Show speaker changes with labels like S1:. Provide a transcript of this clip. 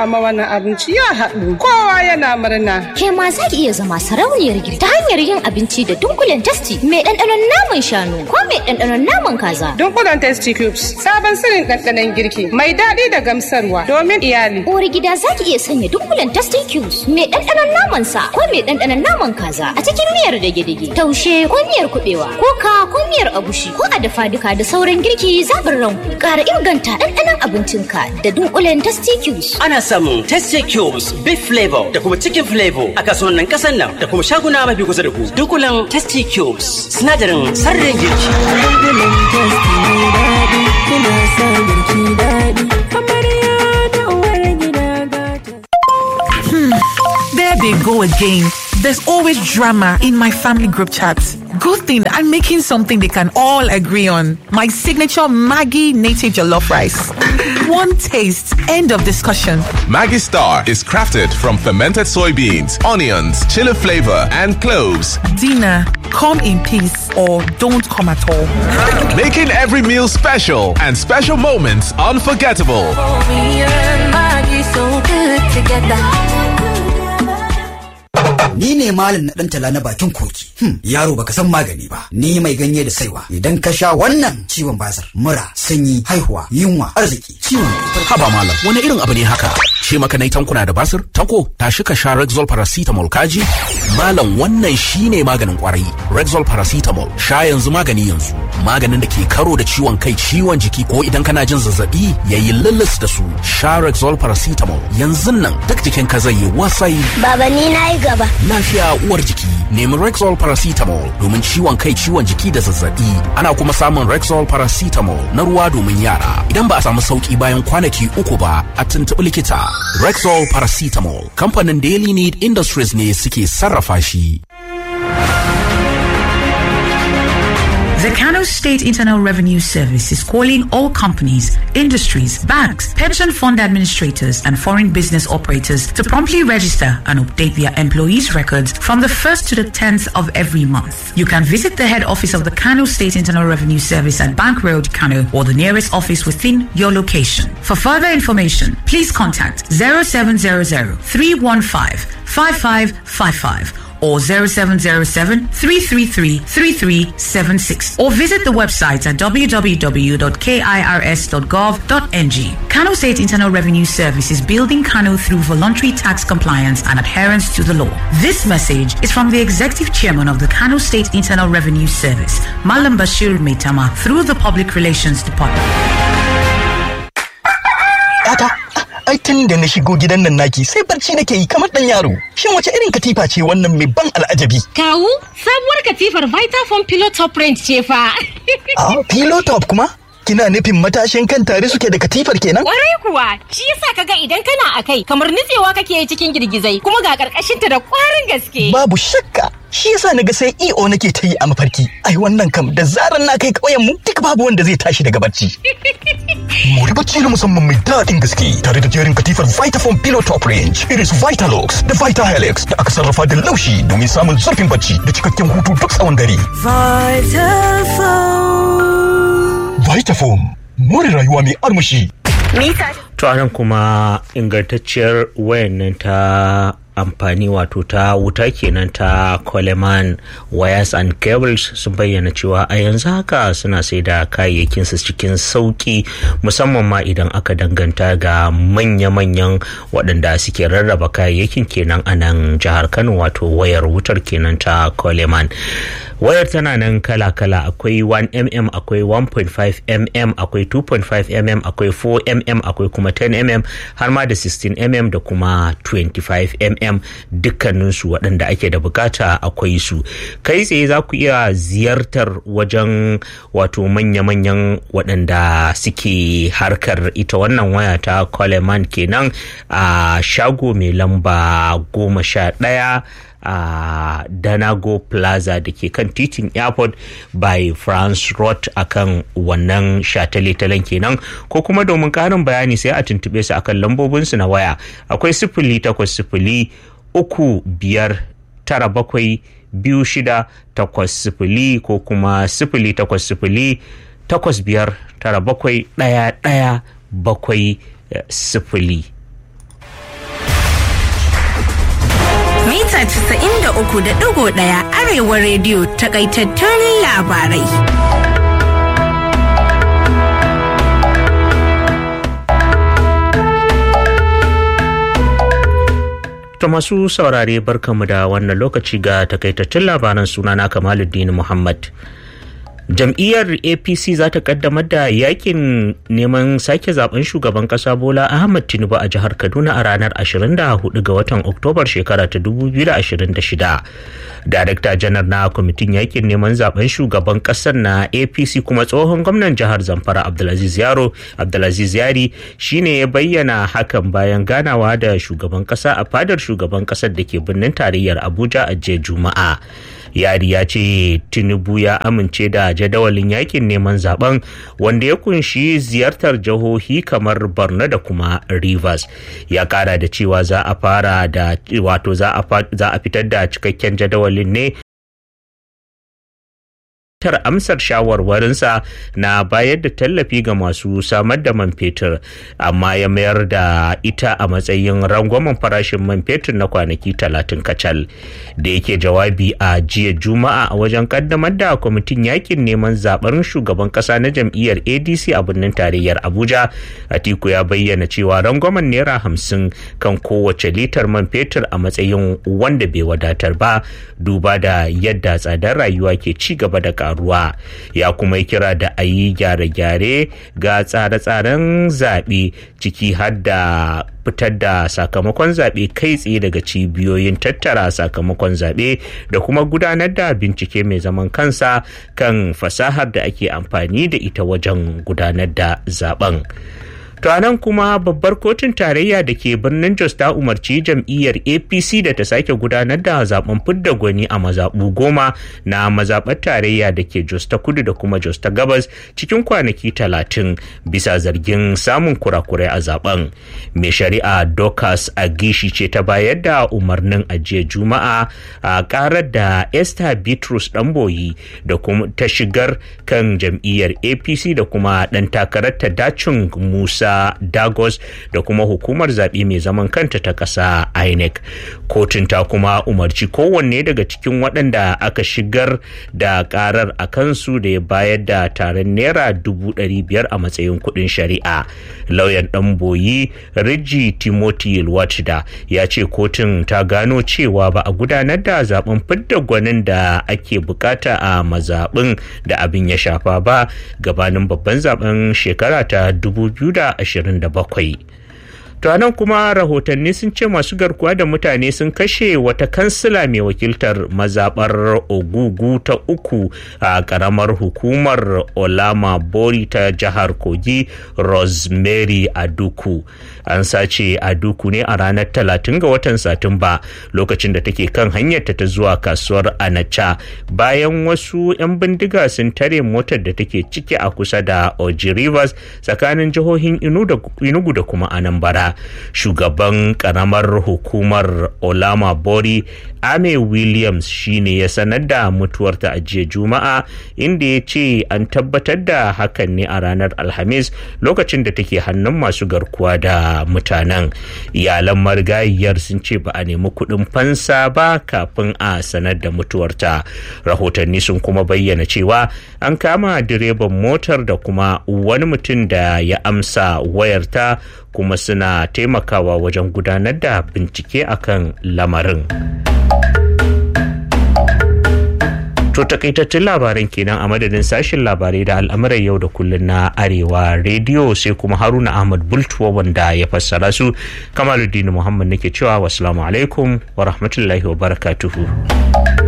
S1: ma wannan abinci ya haɗu. Kowa yana murna.
S2: Ke ma za ki iya zama sarauniyar girki ta hanyar yin abinci da dunkulen tasti mai ɗanɗanon naman shanu ko mai ɗanɗanon naman kaza.
S1: Dunkulen Tasty Cubes sabon sirrin ɗanɗanon girki mai daɗi da gamsarwa domin iyali.
S2: Uwar gida za ki iya sanya dunkulen Tasty Cubes mai ɗanɗanon naman sa ko mai ɗanɗanon naman kaza a cikin miyar dage-dage, taushe ko miyar kuɓewa, ko miyar agushi ko a dafa duka da sauran girki zaɓin ranku. Ƙara inganta ɗanɗanon abincinka da dunkulen Tasty Cubes.
S3: Ana samun Tasty Cubes beef flavor da kuma chicken flavor a kasuwannin ƙasar nan da kuma shaguna mafi kusa da ku. Dunkulen Tasty Cubes sinadarin sarrin girki.
S4: Dunkulen Tasty mai daɗi kuna sa girki daɗi. Amarya da uwar gida gata.
S5: There they go again. There's always drama in my family group chats. Good thing I'm making something they can all agree on. My signature Maggi native jollof rice. One taste, end of discussion.
S6: Maggi Star is crafted from fermented soybeans, onions, chili flavor, and cloves.
S5: Dinner, come in peace or don't come at all.
S6: Making every meal special and special moments unforgettable.
S4: Me and Maggi so good together.
S7: Ni ne malam na dan tala na bakin koki. Yaro baka san magani ba. Ni mai ganye da saiwa. Idan ka sha wannan ciwon basir, mura, sanyi, haihuwa, yunwa, arziki, ciwon.
S8: Haba malam, wani irin abu ne haka? Ce maka nai tankuna da basir? Tanko, tashi ka sha Rexall paracetamol kaji? Malam wannan shine maganin kwarai. Rexall paracetamol, sha yanzu magani yanzu. Maganin da ke karo da ciwon kai, ciwon jiki ko idan kana jin zazzabi yayi lulus da su. Sha Rexall paracetamol. Yanzu nan duk jikin ka zai yi wasai.
S9: Baba ni nayi gaba.
S8: Lafiya uwar jiki. Nemi Rexall paracetamol domin ciwon kai, ciwon jiki da zazzabi. Ana kuma samun Rexall paracetamol na ruwa domin yara. Idan ba a samu sauki bayan kwanaki 3 ba, a tuntuɓi likita. Rexall paracetamol. Kamfanin Daily Need Industries ne suke sarrafa shi.
S10: The Kano State Internal Revenue Service is calling all companies, industries, banks, pension fund administrators, and foreign business operators to promptly register and update their employees' records from the 1st to the 10th of every month. You can visit the head office of the Kano State Internal Revenue Service at Bank Road, Kano, or the nearest office within your location. For further information, please contact 0700 315 5555. or 0707-333-3376 or visit the website at www.kirs.gov.ng. Kano State Internal Revenue Service is building Kano through voluntary tax compliance and adherence to the law. This message is from the Executive Chairman of the Kano State Internal Revenue Service, Malam Bashir Maitama, through the Public Relations Department.
S11: Ai tun da na shigo gidan nan naki sai barci nake yi kamar dan yaro. Shin wace irin katifa ce wannan mai ban al'ajabi?
S12: Kawu, sabuwar katifar Vitafoam Pillow Top range ce fa.
S11: Ah, Pillow Top kuma? Kina nufin matashin kan tare suke da katifar kenan?
S12: Kwarai kuwa, shi yasa kaga idan kana akai kamar nutsewa kake cikin girgizai kuma ga karkashin ta da kwarin gaske.
S11: Babu shakka. Shi yasa naga sai EO nake ta yi a mafarki. Ai wannan kam da zaran na kai kauyen mu duk babu wanda zai tashi daga barci. Mori bacci na musamman mai daɗin gaske tare da jerin katifar Vitafoam Pillow Top range, iris Vitalux da Vitahelix da aka sarrafa da laushi domin samun zurfin bacci da cikakken hutu duk tsawon dare. Vitafoam, more rayuwa mai armashi.
S13: To anan kuma ingantacciyar wayan nan ta amfani wato ta wuta kenan ta Coleman Wires and Cables sun bayyana cewa a yanzu haka suna sai da kayayyakin su cikin sauki musamman ma idan aka danganta ga manya-manyan waɗanda suke rarraba kayayyakin kenan a nan jihar Kano wato wayar wutar kenan ta Coleman. Wayar tana nan kala-kala, akwai 1mm, akwai 1.5mm, akwai 2.5mm, akwai 4mm, akwai kuma 10mm har ma da 16mm da kuma 25mm dukkaninsu waɗanda ake da bukata akwai su. Kai tsaye za ku iya ziyartar wajen wato manya-manyan waɗanda suke harkar ita wannan waya ta Coleman kenan a shago mai lamba 11 a Danago Plaza da ke kan titin Airport by France Road akan wannan shataletalen kenan, ko kuma domin karin bayani sai a tuntube su akan lambobinsu na waya. Akwai 0803-972-680 ko kuma 0800-8597-1170.
S9: mita 93.1 Arewa rediyo takaitattun labarai.
S13: To masu saurare barkanmu da wannan lokaci ga takaitaccen labaran sunana Kamaluddin Muhammad. Jam'iyyar APC za ta kaddamar da yakin neman sake zaben shugaban kasa Bola Ahmed Tinubu a jihar Kaduna a ranar 24 ga watan Oktobar shekara ta 2026. Darakta janar na kwamitin yakin neman zaben shugaban kasar na APC kuma tsohon gwamnan jihar Zamfara Abdulaziz Yari shine ya bayyana hakan bayan ganawa da shugaban kasa a fadar shugaban kasar da ke birnin tarayyar Abuja a jiya Juma'a. Yari ya ce Tinubu ya amince da jadawalin yakin neman zaben wanda ya kunshi ziyartar jihohi kamar Borno da kuma Rivers. Ya kara da cewa za a fitar da cikakken jadawalin ne amsar shawarwarinsa na bayar da tallafi ga masu samar da man fetur, amma ya mayar da ita a matsayin rangwamen farashin man fetur na kwanaki 30 kacal. Da yake jawabi a jiya Juma'a a wajen kaddamar da kwamitin yakin neman zaben shugaban kasa na jam'iyyar ADC a birnin tarayyar Abuja, Atiku ya bayyana cewa rangwamen naira 50 kan kowace litar man fetur a matsayin wanda bai wadatar ba, duba da yadda tsadar rayuwa ke ci gaba da ruwa. Ya kuma yi kira da a yi gyare-gyare ga tsare-tsaren zaɓe ciki har da fitar da sakamakon zaɓe kai tsaye daga cibiyoyin tattara sakamakon zaɓe da kuma gudanar da bincike mai zaman kansa kan fasahar da ake amfani da ita wajen gudanar da zaben. To anan kuma babbar kotun tarayya da ke birnin Jos ta umarci jam'iyyar APC da ta sake gudanar da zaben fidda gwani a mazaɓu 10 na mazaɓar tarayya da ke Jos ta Kudu da kuma Jos ta Gabas cikin kwanaki 30 bisa zargin samun kurakurai a zaben. Mai shari'a Dorcas Agishi ce ta bayar da umarnin ajiye Juma'a a karar da Esther Bitrus Ɗanboyi da kuma ta shigar kan jam'iyyar APC da kuma ɗan takarar ta Dacin Musa Dagos da kuma hukumar zaɓe mai zaman kanta ta ƙasa INEC. Kotun ta kuma umarci kowanne daga cikin waɗanda aka shigar da ƙarar a kansu da ya bayar da taron naira 500,000 a matsayin kuɗin shari'a. Lauyan Ɗanboyi Riji Timothy Lwatida ya ce kotun ta gano cewa ba a gudanar da zaben fidda gwanin da ake bukata a mazaɓin da abin ya shafa ba gabanin babban zaben shekara ta 2027. To anan kuma rahotanni sun ce masu garkuwa da mutane sun kashe wata kansila mai wakiltar mazabar Ogugu ta 3 a karamar hukumar Olama Bori ta jihar Kogi, Rosemary Aduku. An sace Aduku ne a ranar 30 ga watan Satumba lokacin da take kan hanyarta ta zuwa kasuwar Anacha bayan wasu 'yan bindiga sun tare motar da take ciki a kusa da Oji Rivers tsakanin jihohin Enugu da kuma Anambra. Shugaban karamar hukumar Olama Bori Ame Williams shine ya sanar da mutuwarta a jiya Juma'a, inda ya ce an tabbatar da hakan ne a ranar Alhamis lokacin da take hannun masu garkuwa da mutanen. Iyalan marigayiyar sun ce ba a nemi kuɗin fansa ba kafin a sanar da mutuwarta. Rahotanni sun kuma bayyana cewa an kama direban motar da kuma wani mutum da ya amsa wayarta, kuma suna taimakawa wajen gudanar da bincike akan lamarin. To takaitattun labaran kenan a madadin sashen labarai da al'amuran yau da kullun na Arewa rediyo, sai kuma Haruna Ahmad Bultuwa wanda ya fassara su. Kamaluddin Muhammad nake cewa wassalamu alaikum wa rahmatullahi wa barakatuhu.